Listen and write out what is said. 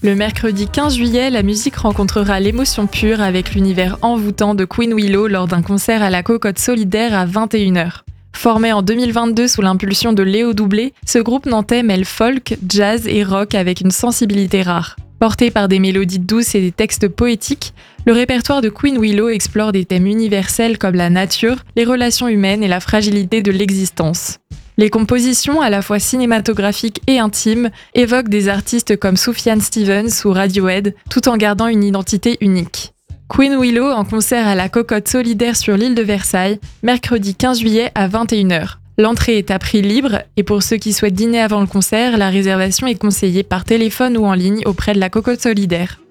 Le mercredi 15 juillet, la musique rencontrera l'émotion pure avec l'univers envoûtant de Queen Willow lors d'un concert à la Cocotte Solidaire à 21h. Formé en 2022 sous l'impulsion de Léo Doublé, ce groupe nantais mêle folk, jazz et rock avec une sensibilité rare. Porté par des mélodies douces et des textes poétiques, le répertoire de Queen Willow explore des thèmes universels comme la nature, les relations humaines et la fragilité de l'existence. Les compositions, à la fois cinématographiques et intimes, évoquent des artistes comme Sufjan Stevens ou Radiohead, tout en gardant une identité unique. Queen Willow en concert à la Cocotte Solidaire sur l'île de Versailles, mercredi 15 juillet à 21h. L'entrée est à prix libre et pour ceux qui souhaitent dîner avant le concert, la réservation est conseillée par téléphone ou en ligne auprès de la Cocotte Solidaire.